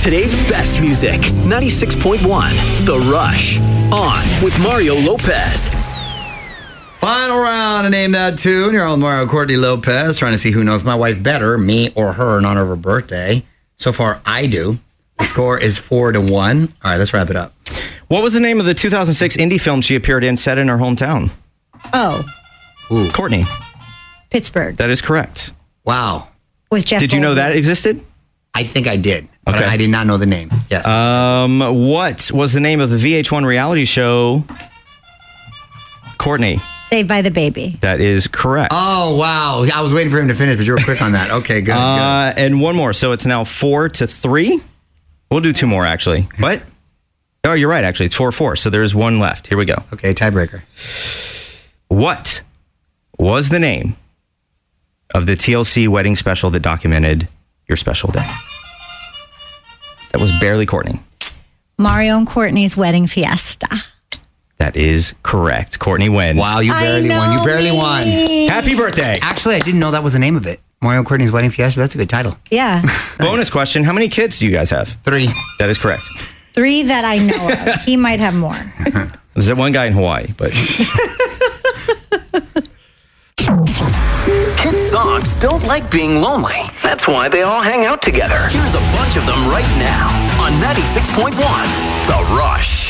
today's best music. 96.1 The Rush. On with Mario Lopez. Final round to name that tune. You're on Mario Courtney Lopez, trying to see who knows my wife better, me or her, in honor of her birthday. So far, I do. The score is 4-1. All right, let's wrap it up. What was the name of the 2006 indie film she appeared in set in her hometown? Oh. Ooh. Courtney. Pittsburgh. That is correct. Wow. Was Jeff Did you know Goldblum. that existed? I think I did, but Okay. I did not know the name. Yes. What was the name of the VH1 reality show? Courtney. Saved by the Baby. That is correct. Oh, wow. I was waiting for him to finish, but you were quick on that. Okay, good. And one more. So it's now 4-3. We'll do two more, actually. What? Oh, you're right, actually. It's 4-4. So there's one left. Here we go. Okay, tiebreaker. What was the name of the TLC wedding special that documented your special day? That was barely Courtney. Mario and Courtney's Wedding Fiesta. That is correct. Courtney wins. Wow, you barely won. You barely won. Happy birthday. Actually, I didn't know that was the name of it. Mario and Courtney's Wedding Fiesta. That's a good title. Yeah. Bonus question. How many kids do you guys have? 3. That is correct. 3 that I know of. He might have more. There's that one guy in Hawaii, but... Hit songs don't like being lonely. That's why they all hang out together. Here's a bunch of them right now on 96.1 The Rush.